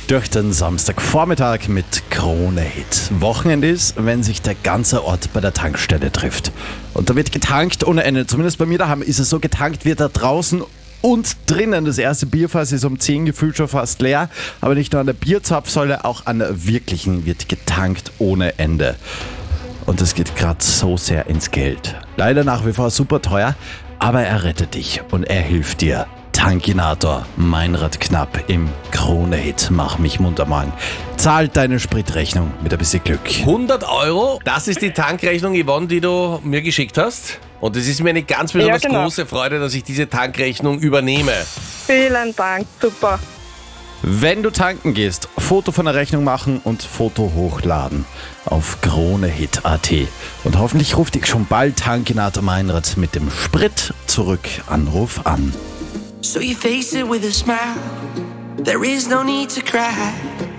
durch den Samstagvormittag mit Krone Hit. Wochenende ist, wenn sich der ganze Ort bei der Tankstelle trifft. Und da wird getankt ohne Ende. Zumindest bei mir daheim ist es so, getankt wird da draußen und drinnen. Das erste Bierfass ist um 10 gefühlt schon fast leer. Aber nicht nur an der Bierzapfsäule, auch an der wirklichen wird getankt ohne Ende. Und es geht gerade so sehr ins Geld. Leider nach wie vor super teuer, aber er rettet dich und er hilft dir. Tankinator, Meinrad Knapp im Krone-Hit. Mach mich munter morgen. Zahlt deine Spritrechnung mit ein bisschen Glück. 100 Euro, das ist die Tankrechnung, Yvonne, die du mir geschickt hast. Und es ist mir eine ganz besonders große Freude, dass ich diese Tankrechnung übernehme. Vielen Dank, super. Wenn du tanken gehst, Foto von der Rechnung machen und Foto hochladen auf kronehit.at. Und hoffentlich ruft dich schon bald Tankinator Meinrad mit dem Sprit zurück. Anruf an. So you face it with a smile. There is no need to cry.